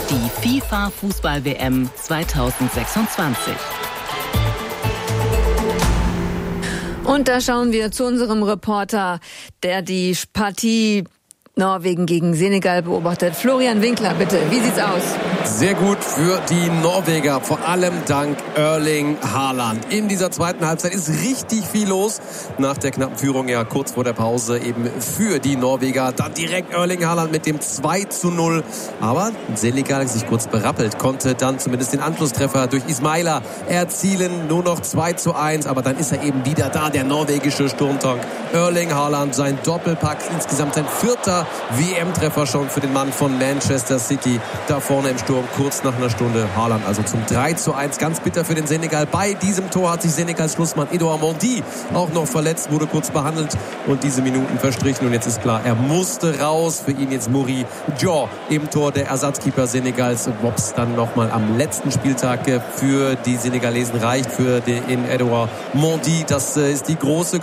die FIFA-Fußball-WM 2026. Und da schauen wir zu unserem Reporter, der die Partie Norwegen gegen Senegal beobachtet. Florian Winkler, bitte, wie sieht's aus? Sehr gut für die Norweger, vor allem dank Erling Haaland. In dieser zweiten Halbzeit ist richtig viel los. Nach der knappen Führung, ja kurz vor der Pause eben für die Norweger. Dann direkt Erling Haaland mit dem 2:0. Aber Senegal sich kurz berappelt, konnte dann zumindest den Anschlusstreffer durch Ismaila erzielen. Nur noch 2:1, aber dann ist er eben wieder da, der norwegische Sturmtank. Erling Haaland, sein Doppelpack, insgesamt sein 4. WM-Treffer schon für den Mann von Manchester City. Da vorne im Sturm, kurz nach einer Stunde. Haaland also zum 3:1. Ganz bitter für den Senegal. Bei diesem Tor hat sich Senegals Schlussmann Edouard Mendy auch noch verletzt, wurde kurz behandelt und diese Minuten verstrichen. Und jetzt ist klar, er musste raus. Für ihn jetzt Mory Diaw im Tor, der Ersatzkeeper Senegals. Wops dann nochmal am letzten Spieltag für die Senegalesen reicht, für den Edouard Mendy. Das ist die große